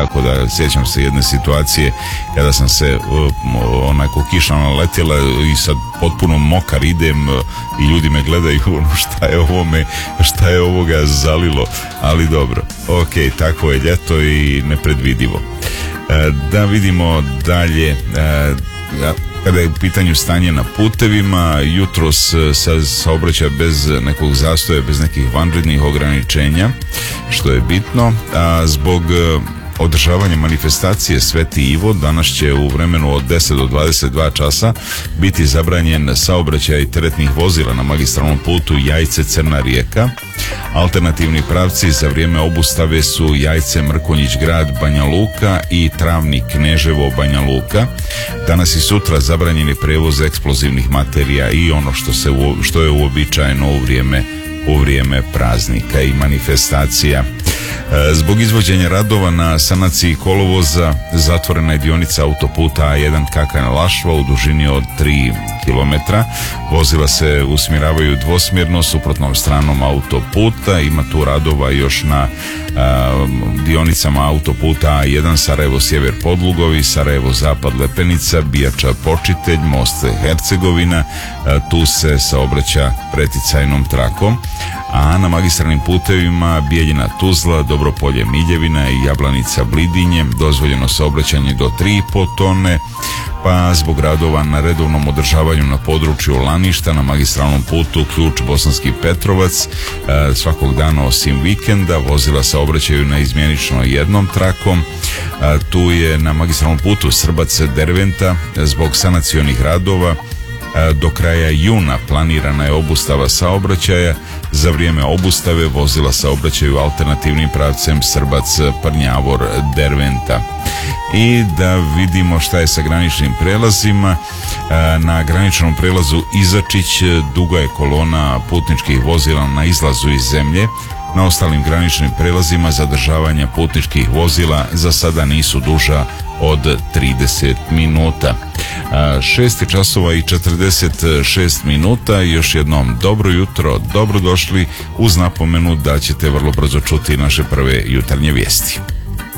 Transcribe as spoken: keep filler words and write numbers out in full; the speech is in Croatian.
tako da sjećam se jedne situacije kada sam se onako kiša naletjela i sad potpuno mokar idem i ljudi me gledaju, ono šta je ovome, šta je ovoga zalilo, ali dobro, ok, takvo je ljeto i nepredvidivo. Da vidimo dalje. Kada je u pitanju stanje na putevima, jutros se saobraćaj bez nekog zastoja, bez nekih vanrednih ograničenja, što je bitno, a zbog održavanja manifestacije Sveti Ivo danas će u vremenu od deset do dvadeset dva časa biti zabranjen saobraćaj teretnih vozila na magistralnom putu Jajce-Crna Rijeka. Alternativni pravci za vrijeme obustave su Jajce-Mrkonjić Grad Banja Luka i Travnik-Kneževo Banja Luka. Danas i sutra zabranjen je prevoz eksplozivnih materija i ono što, se, što je uobičajeno u vrijeme, u vrijeme praznika i manifestacija. Zbog izvođenja radova na sanaciji kolovoza zatvorena je dionica autoputa A jedan Kakanj-Lašva u dužini od tri kilometra. Vozila se usmjeravaju dvosmjerno suprotnom stranom autoputa. Ima tu radova još na a, dionicama autoputa A jedan Sarajevo-Sjever Podlugovi, Sarajevo-Zapad Lepenica, Bijača-Počitelj, Most Hercegovina. A, tu se saobraća preticajnom trakom. A na magistralnim putevima Bijeljina-Tuzla, Dobropolje-Miljevina i Jablanica-Blidinje dozvoljeno saobraćanje do tri i po tone, pa zbog radova na redovnom održavanju na području Laništa na magistralnom putu Ključ Bosanski Petrovac svakog dana osim vikenda vozila saobraćaju na izmjenično jednom trakom. Tu je na magistralnom putu Srbac-Derventa zbog sanacionih radova do kraja juna planirana je obustava saobraćaja. Za vrijeme obustave vozila saobraćaju alternativnim pravcem Srbac-Prnjavor-Derventa. I da vidimo šta je sa graničnim prelazima. Na graničnom prelazu Izačić duga je kolona putničkih vozila na izlazu iz zemlje. Na ostalim graničnim prelazima zadržavanja putničkih vozila za sada nisu duža od trideset minuta. šest časova i četrdeset šest minuta. Još jednom dobro jutro, dobrodošli uz napomenu da ćete vrlo brzo čuti naše prve jutarnje vijesti.